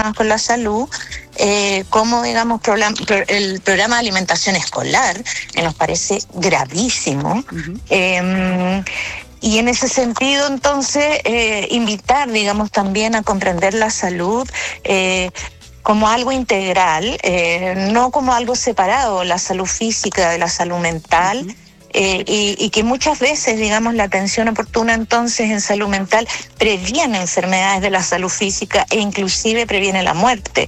relacionados con la salud, como digamos el programa de alimentación escolar, que nos parece gravísimo. Y en ese sentido, entonces, invitar, digamos, también a comprender la salud como algo integral, no como algo separado, la salud física de la salud mental. Y que muchas veces, digamos, la atención oportuna entonces en salud mental previene enfermedades de la salud física e inclusive previene la muerte.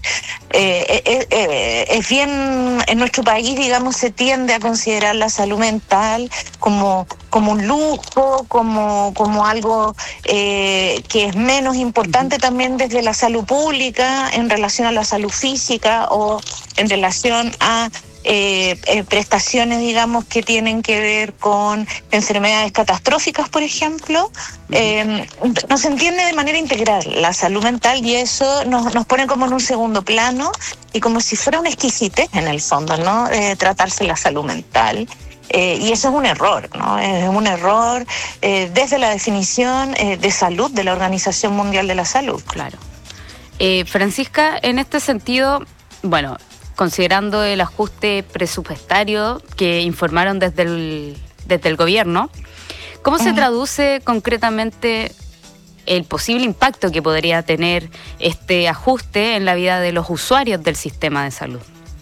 Es bien, en nuestro país, digamos, se tiende a considerar la salud mental como un lujo, como algo que es menos importante también desde la salud pública en relación a la salud física o en relación a prestaciones, digamos, que tienen que ver con enfermedades catastróficas, por ejemplo. No se entiende de manera integral la salud mental y eso nos pone como en un segundo plano y como si fuera una exquisitez en el fondo, ¿no? Tratarse la salud mental. Y eso es un error, ¿no? Es un error desde la definición de salud de la Organización Mundial de la Salud. Claro. Francisca, en este sentido, bueno, considerando el ajuste presupuestario que informaron desde el gobierno, ¿cómo se traduce concretamente el posible impacto que podría tener este ajuste en la vida de los usuarios del sistema de salud?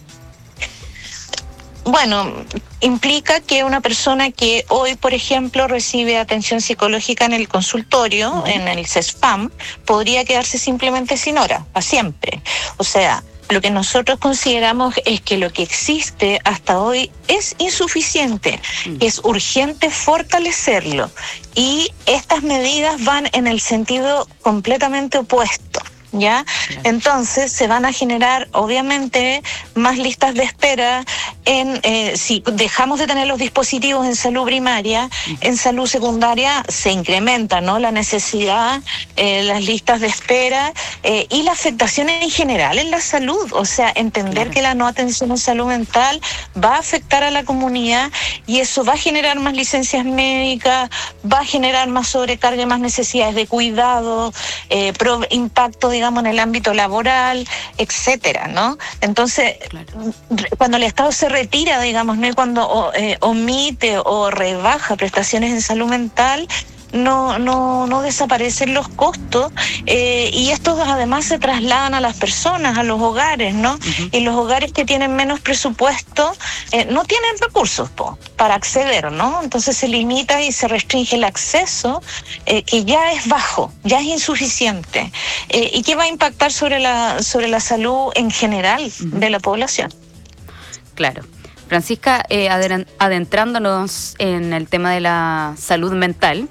Bueno, implica que una persona que hoy, por ejemplo, recibe atención psicológica en el consultorio, en el CESFAM, podría quedarse simplemente sin hora, para siempre. O sea, lo que nosotros consideramos es que lo que existe hasta hoy es insuficiente, que es urgente fortalecerlo. Y estas medidas van en el sentido completamente opuesto. ¿Ya? Entonces se van a generar obviamente más listas de espera si dejamos de tener los dispositivos en salud primaria, en salud secundaria se incrementa, ¿no? La necesidad, las listas de espera y la afectación en general en la salud, o sea, entender que la no atención en salud mental va a afectar a la comunidad y eso va a generar más licencias médicas, va a generar más sobrecarga y más necesidades de cuidado, impacto, digamos, en el ámbito laboral, etcétera, ¿no? Entonces, cuando el Estado se retira, digamos, ¿no? Y cuando omite o rebaja prestaciones en salud mental, no desaparecen los costos y estos además se trasladan a las personas, a los hogares, ¿no? Y los hogares que tienen menos presupuesto no tienen recursos para acceder, ¿no? Entonces se limita y se restringe el acceso que ya es bajo, ya es insuficiente y que va a impactar sobre la salud en general de la población. Claro. Francisca, adentrándonos en el tema de la salud mental,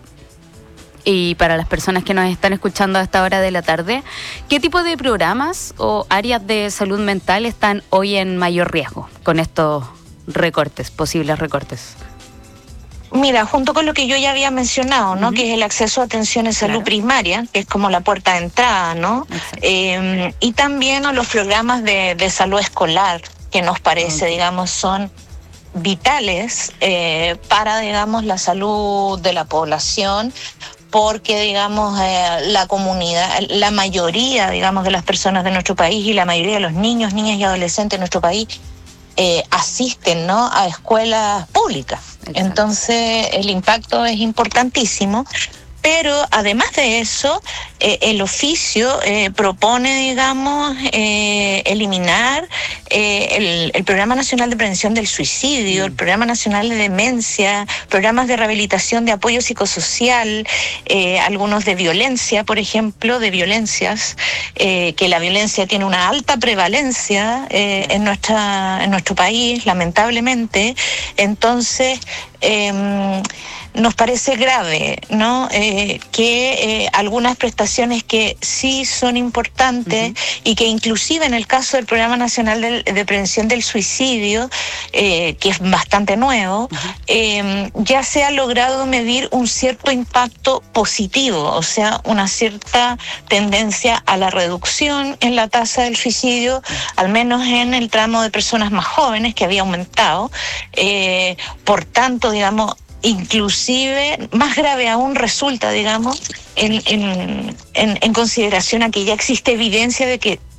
y para las personas que nos están escuchando a esta hora de la tarde, ¿qué tipo de programas o áreas de salud mental están hoy en mayor riesgo con estos recortes, posibles recortes? Mira, junto con lo que yo ya había mencionado, ¿no? Que es el acceso a atención en salud primaria, que es como la puerta de entrada, ¿no? Y también a los programas de salud escolar, que nos parece, digamos, son vitales para, digamos, la salud de la población, porque, digamos, la comunidad, la mayoría, digamos, de las personas de nuestro país y la mayoría de los niños, niñas y adolescentes de nuestro país asisten, ¿no? A escuelas públicas. Exacto. Entonces, el impacto es importantísimo. Pero además de eso, el oficio propone, digamos, eliminar el Programa Nacional de Prevención del Suicidio, el Programa Nacional de Demencia, programas de rehabilitación de apoyo psicosocial, algunos de violencia, por ejemplo, de violencias, que la violencia tiene una alta prevalencia en nuestro país, lamentablemente. Entonces, nos parece grave, ¿no? Que algunas prestaciones que sí son importantes y que inclusive en el caso del Programa Nacional de Prevención del Suicidio, que es bastante nuevo, ya se ha logrado medir un cierto impacto positivo, o sea, una cierta tendencia a la reducción en la tasa del suicidio, al menos en el tramo de personas más jóvenes, que había aumentado. Por tanto, digamos, inclusive más grave aún resulta, digamos, en consideración a que ya existe evidencia de que